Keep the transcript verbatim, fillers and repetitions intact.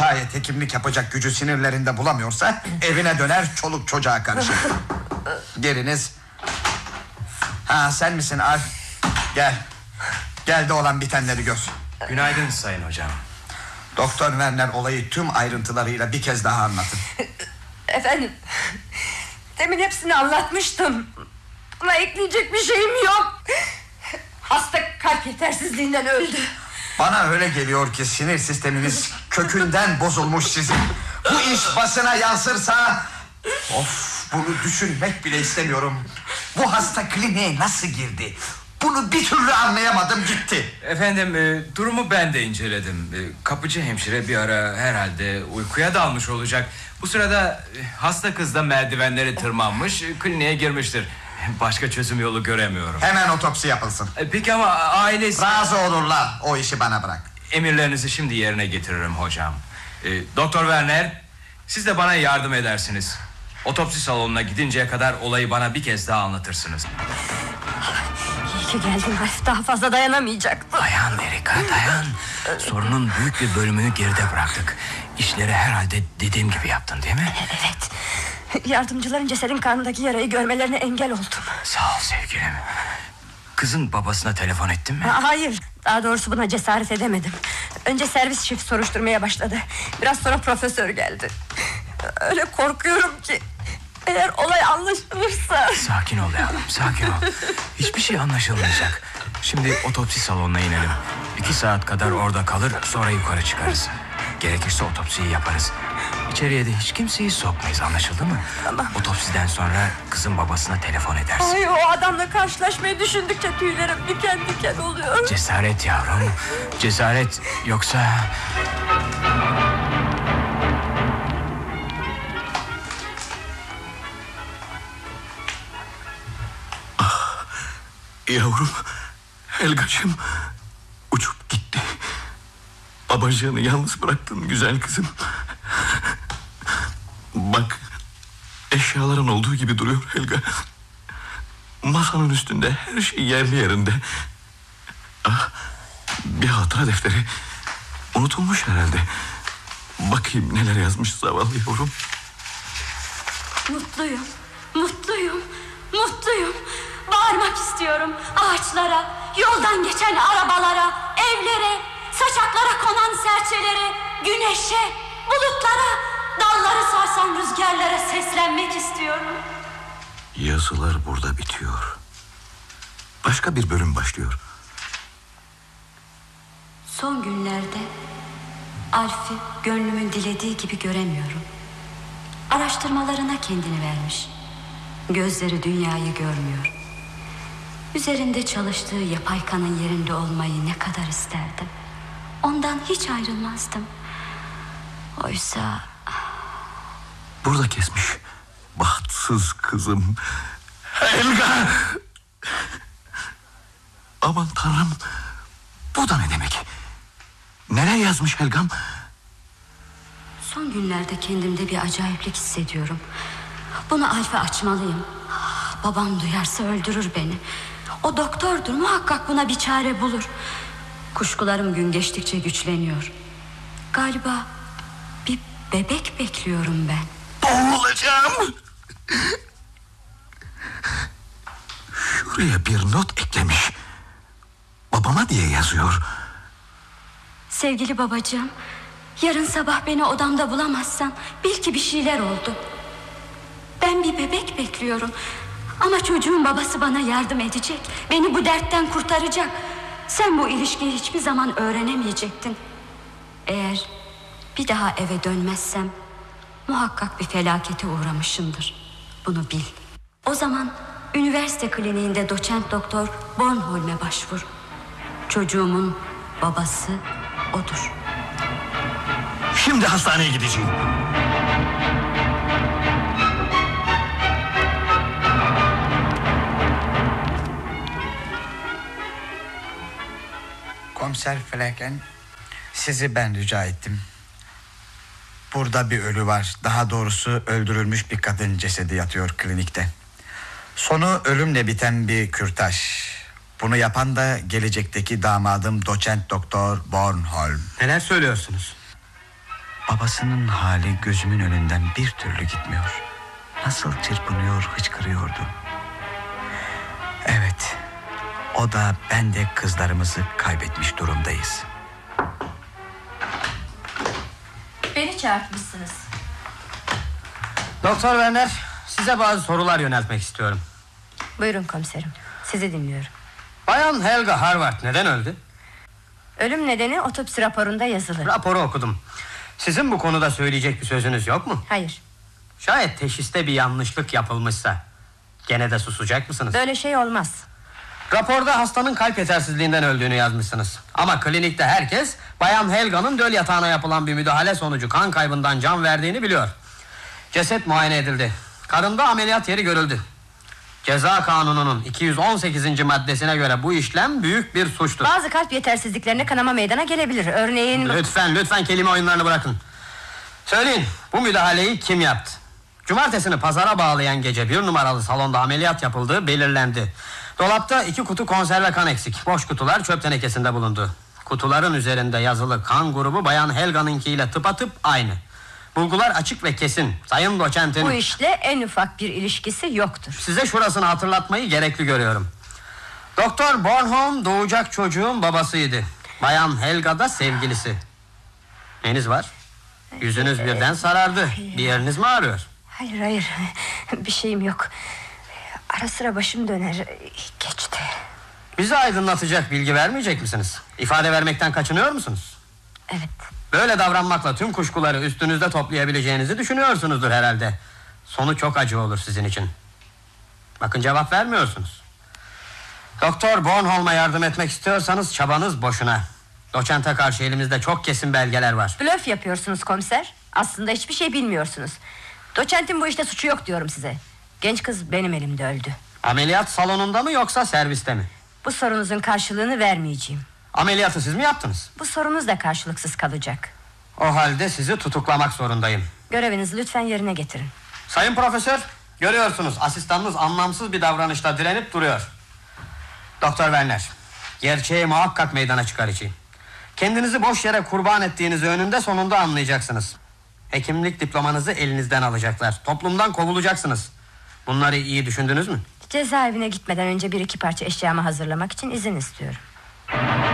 Şayet hekimlik yapacak gücü sinirlerinde bulamıyorsa evine döner, çoluk çocuğa karışır. Geriniz. Ha, sen misin Alf? Gel. Gel de olan bitenleri gör. Günaydın sayın hocam. Doktor Werner olayı tüm ayrıntılarıyla bir kez daha anlatın. Efendim, demin hepsini anlatmıştım. Buna ekleyecek bir şeyim yok. Hasta kalp yetersizliğinden öldü. Bana öyle geliyor ki sinir sisteminiz kökünden bozulmuş sizin. Bu iş basına yansırsa... Of, bunu düşünmek bile istemiyorum. Bu hasta kliniğe nasıl girdi? Bunu bir türlü anlayamadım gitti. Efendim e, durumu ben de inceledim. E, kapıcı hemşire bir ara herhalde uykuya dalmış olacak. Bu sırada e, hasta kız da merdivenleri tırmanmış, e, kliniğe girmiştir. Başka çözüm yolu göremiyorum. Hemen otopsi yapılsın. E, peki ama ailesi... Razı olurlar, o işi bana bırak. Emirlerinizi şimdi yerine getiririm hocam. e, Doktor Werner, siz de bana yardım edersiniz. Otopsi salonuna gidinceye kadar olayı bana bir kez daha anlatırsınız. İyi ki geldin Alf, daha fazla dayanamayacaktım. Dayan Erika, dayan. Sorunun büyük bir bölümünü geride bıraktık. İşleri herhalde dediğim gibi yaptın değil mi? Evet. Yardımcıların cesedin karnındaki yarayı görmelerine engel oldum. Sağ ol sevgilim. Kızın babasına telefon ettin mi? Hayır, daha doğrusu buna cesaret edemedim. Önce servis şefi soruşturmaya başladı. Biraz sonra profesör geldi. Öyle korkuyorum ki eğer olay anlaşılırsa... Sakin ol yavrum, sakin ol. Hiçbir şey anlaşılmayacak. Şimdi otopsi salonuna inelim. İki saat kadar orada kalır, sonra yukarı çıkarız. Gerekirse otopsiyi yaparız. İçeriye de hiç kimseyi sokmayız, anlaşıldı mı? Tamam. Otopsiden sonra kızın babasına telefon edersin. Ay, o adamla karşılaşmayı düşündükçe tüylerim diken diken oluyor. Cesaret yavrum, cesaret, yoksa... Ah, yavrum, Helgacığım uçup gitti. Babacığını yalnız bıraktın güzel kızım. Bak, eşyaların olduğu gibi duruyor Helga. Masanın üstünde her şey yerli yerinde. Ah, bir hatıra defteri unutulmuş herhalde. Bakayım neler yazmış zavallı yavrum. Mutluyum, mutluyum, mutluyum. Bağırmak istiyorum ağaçlara, yoldan geçen arabalara, evlere, saçaklara konan serçelere, güneşe, bulutlara, dalları sarsan rüzgarlara seslenmek istiyorum. Yazılar burada bitiyor. Başka bir bölüm başlıyor. Son günlerde Alf'i gönlümün dilediği gibi göremiyorum. Araştırmalarına kendini vermiş. Gözleri dünyayı görmüyor. Üzerinde çalıştığı yapay kanın yerinde olmayı ne kadar isterdim. Ondan hiç ayrılmazdım. Oysa... Burada kesmiş. Bahtsız kızım. Helga! Aman tanrım. Bu da ne demek? Neler yazmış Helgam? Son günlerde kendimde bir acayiplik hissediyorum. Bunu Alf'e açmalıyım. Babam duyarsa öldürür beni. O doktordur, muhakkak buna bir çare bulur. Kuşkularım gün geçtikçe güçleniyor. Galiba bir bebek bekliyorum ben. Boğulacağım. Şuraya bir not eklemiş. Babama diye yazıyor. Sevgili babacığım, yarın sabah beni odamda bulamazsan bil ki bir şeyler oldu. Ben bir bebek bekliyorum. Ama çocuğun babası bana yardım edecek. Beni bu dertten kurtaracak. Sen bu ilişkiyi hiçbir zaman öğrenemeyecektin. Eğer bir daha eve dönmezsem muhakkak bir felakete uğramışımdır. Bunu bil. O zaman üniversite kliniğinde doçent doktor Bornholm'e başvur. Çocuğumun babası odur. Şimdi hastaneye gideceğim. Komiser Flecken, sizi ben rica ettim. Burada bir ölü var. Daha doğrusu öldürülmüş bir kadın cesedi yatıyor klinikte. Sonu ölümle biten bir kürtaj. Bunu yapan da gelecekteki damadım doçent doktor Bornholm. Neler söylüyorsunuz? Babasının hali gözümün önünden bir türlü gitmiyor. Nasıl çırpınıyor, hıçkırıyordu. Evet, o da ben de kızlarımızı kaybetmiş durumdayız. Beni çağırtmışsınız. Doktor Werner, size bazı sorular yöneltmek istiyorum. Buyurun komiserim, sizi dinliyorum. Bayan Helga Harvard neden öldü? Ölüm nedeni otopsi raporunda yazılı. Raporu okudum. Sizin bu konuda söyleyecek bir sözünüz yok mu? Hayır, Şayet teşhiste bir yanlışlık yapılmışsa gene de susacak mısınız? böyle şey olmaz. Raporda hastanın kalp yetersizliğinden öldüğünü yazmışsınız. Ama klinikte herkes Bayan Helga'nın döl yatağına yapılan bir müdahale sonucu kan kaybından can verdiğini biliyor. Ceset muayene edildi. Karında ameliyat yeri görüldü. Ceza kanununun iki yüz on sekizinci maddesine göre bu işlem büyük bir suçtur. Bazı kalp yetersizliklerine kanama meydana gelebilir. Örneğin... Lütfen lütfen kelime oyunlarını bırakın. Söyleyin, bu müdahaleyi kim yaptı? Cumartesini pazara bağlayan gece bir numaralı salonda ameliyat yapıldığı belirlendi. Dolapta iki kutu konserve kan eksik. Boş kutular çöp tenekesinde bulundu. Kutuların üzerinde yazılı kan grubu Bayan Helga'nınkiyle tıpatıp aynı. Bulgular açık ve kesin. Sayın doçentin... Bu işle en ufak bir ilişkisi yoktur. Size şurasını hatırlatmayı gerekli görüyorum. Doktor Bornholm doğacak çocuğun babasıydı. Bayan Helga da sevgilisi. Neniz var? Yüzünüz birden sarardı. Bir yeriniz mi ağrıyor? Hayır hayır, bir şeyim yok. Ara sıra başım döner. Geçti. Bizi aydınlatacak bilgi vermeyecek misiniz? İfade vermekten kaçınıyor musunuz? Evet. Böyle davranmakla tüm kuşkuları üstünüzde toplayabileceğinizi düşünüyorsunuzdur herhalde. Sonu çok acı olur sizin için. Bakın cevap vermiyorsunuz. Doktor Bornholm'a yardım etmek istiyorsanız çabanız boşuna. Doçente karşı elimizde çok kesin belgeler var. Blöf yapıyorsunuz komiser. Aslında hiçbir şey bilmiyorsunuz. Doçentin bu işte suçu yok diyorum size. Genç kız benim elimde öldü. Ameliyat salonunda mı yoksa serviste mi? Bu sorunuzun karşılığını vermeyeceğim. Ameliyatı siz mi yaptınız? Bu sorunuz da karşılıksız kalacak. O halde sizi tutuklamak zorundayım. Görevinizi lütfen yerine getirin. Sayın profesör, görüyorsunuz asistanınız anlamsız bir davranışla direnip duruyor. Doktor Werner, gerçeği muhakkak meydana çıkaracağım. Kendinizi boş yere kurban ettiğinizi önünde sonunda anlayacaksınız. Hekimlik diplomanızı elinizden alacaklar. Toplumdan kovulacaksınız. Bunları iyi düşündünüz mü? Cezaevine gitmeden önce bir iki parça eşyamı hazırlamak için izin istiyorum.